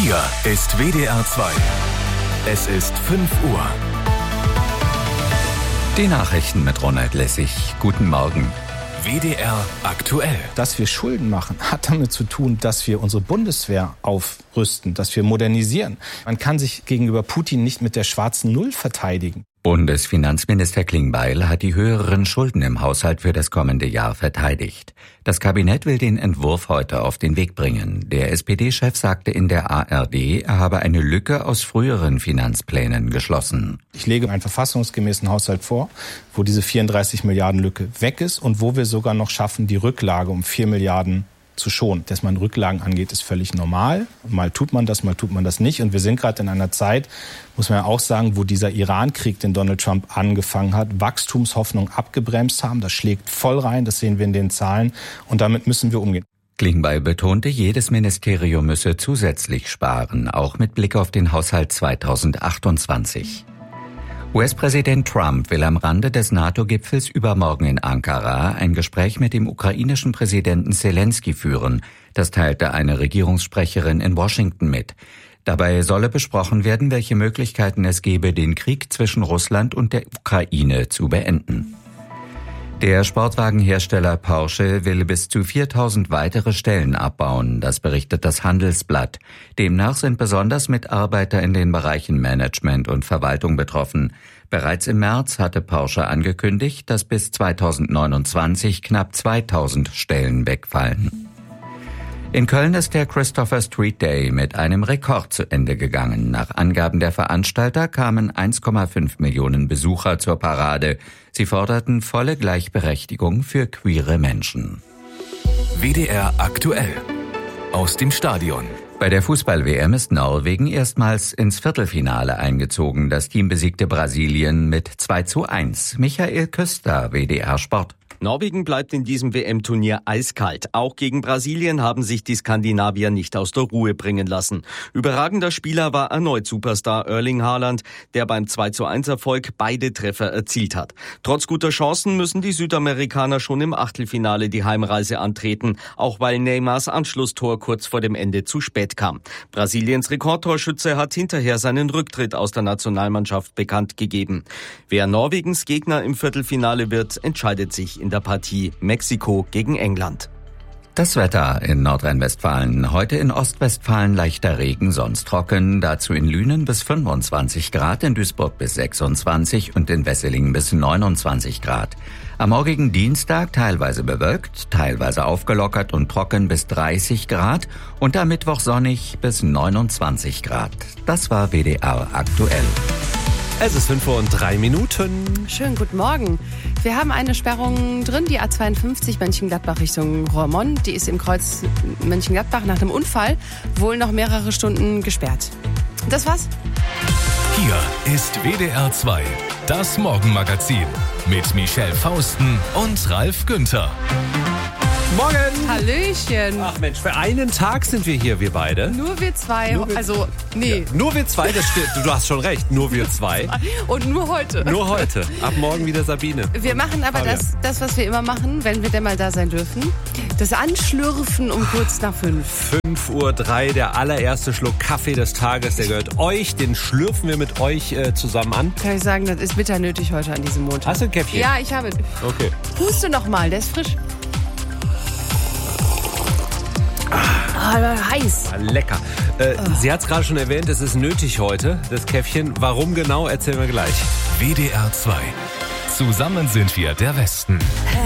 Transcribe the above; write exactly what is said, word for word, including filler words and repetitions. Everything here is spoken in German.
Hier ist W D R zwei. Es ist fünf Uhr. Die Nachrichten mit Ronald Lessig. Guten Morgen. W D R aktuell. Dass wir Schulden machen, hat damit zu tun, dass wir unsere Bundeswehr aufrüsten, dass wir modernisieren. Man kann sich gegenüber Putin nicht mit der schwarzen Null verteidigen. Bundesfinanzminister Klingbeil hat die höheren Schulden im Haushalt für das kommende Jahr verteidigt. Das Kabinett will den Entwurf heute auf den Weg bringen. Der S P D-Chef sagte in der A R D, er habe eine Lücke aus früheren Finanzplänen geschlossen. Ich lege einen verfassungsgemäßen Haushalt vor, wo diese vierunddreißig Milliarden Lücke weg ist und wo wir sogar noch schaffen, die Rücklage um vier Milliarden zu schonen. Dass man Rücklagen angeht, ist völlig normal. Mal tut man das, mal tut man das nicht. Und wir sind gerade in einer Zeit, muss man ja auch sagen, wo dieser Iran-Krieg, den Donald Trump angefangen hat, Wachstumshoffnung abgebremst haben. Das schlägt voll rein, das sehen wir in den Zahlen. Und damit müssen wir umgehen. Klingbeil betonte, jedes Ministerium müsse zusätzlich sparen, auch mit Blick auf den Haushalt zweitausendachtundzwanzig. U S-Präsident Trump will am Rande des NATO-Gipfels übermorgen in Ankara ein Gespräch mit dem ukrainischen Präsidenten Selenskyj führen. Das teilte eine Regierungssprecherin in Washington mit. Dabei solle besprochen werden, welche Möglichkeiten es gebe, den Krieg zwischen Russland und der Ukraine zu beenden. Der Sportwagenhersteller Porsche will bis zu viertausend weitere Stellen abbauen, das berichtet das Handelsblatt. Demnach sind besonders Mitarbeiter in den Bereichen Management und Verwaltung betroffen. Bereits im März hatte Porsche angekündigt, dass bis zweitausendneunundzwanzig knapp zweitausend Stellen wegfallen. In Köln ist der Christopher Street Day mit einem Rekord zu Ende gegangen. Nach Angaben der Veranstalter kamen eins Komma fünf Millionen Besucher zur Parade. Sie forderten volle Gleichberechtigung für queere Menschen. W D R aktuell. Aus dem Stadion. Bei der Fußball-W M ist Norwegen erstmals ins Viertelfinale eingezogen. Das Team besiegte Brasilien mit zwei zu eins. Michael Küster, W D R Sport. Norwegen bleibt in diesem W M-Turnier eiskalt. Auch gegen Brasilien haben sich die Skandinavier nicht aus der Ruhe bringen lassen. Überragender Spieler war erneut Superstar Erling Haaland, der beim zwei zu eins Erfolg beide Treffer erzielt hat. Trotz guter Chancen müssen die Südamerikaner schon im Achtelfinale die Heimreise antreten, auch weil Neymars Anschlusstor kurz vor dem Ende zu spät kam. Brasiliens Rekordtorschütze hat hinterher seinen Rücktritt aus der Nationalmannschaft bekannt gegeben. Wer Norwegens Gegner im Viertelfinale wird, entscheidet sich in der Partie Mexiko gegen England. Das Wetter in Nordrhein-Westfalen. Heute in Ostwestfalen leichter Regen, sonst trocken. Dazu in Lünen bis fünfundzwanzig Grad, in Duisburg bis sechsundzwanzig und in Wesseling bis neunundzwanzig Grad. Am morgigen Dienstag teilweise bewölkt, teilweise aufgelockert und trocken bis dreißig Grad und am Mittwoch sonnig bis neunundzwanzig Grad. Das war W D R aktuell. Es ist fünf Uhr und drei Minuten. Schönen guten Morgen. Wir haben eine Sperrung drin, die A zweiundfünfzig Mönchengladbach Richtung Roermond. Die ist im Kreuz Mönchengladbach nach dem Unfall wohl noch mehrere Stunden gesperrt. Das war's. Hier ist W D R zwei, das Morgenmagazin mit Michelle Fausten und Ralf Günther. Morgen! Hallöchen. Ach Mensch, für einen Tag sind wir hier, wir beide. Nur wir zwei. Nur wir- also, nee. Ja, nur wir zwei, das stimmt. Du, du hast schon recht, nur wir zwei. Und nur heute. Nur heute. Ab morgen wieder Sabine. Wir machen aber Fabian. das, das, was wir immer machen, wenn wir denn mal da sein dürfen. Das Anschlürfen um kurz nach fünf. fünf Uhr drei, der allererste Schluck Kaffee des Tages, der gehört euch. Den schlürfen wir mit euch äh, zusammen an. Kann ich sagen, das ist bitter nötig heute an diesem Montag. Hast du ein Käffchen? Ja, ich habe. Okay. Huste noch mal, der ist frisch. Ah, heiß. Ah, lecker. Äh, oh. Sie hat es gerade schon erwähnt, es ist nötig heute, das Käffchen. Warum genau, erzählen wir gleich. W D R zwei. Zusammen sind wir der Westen.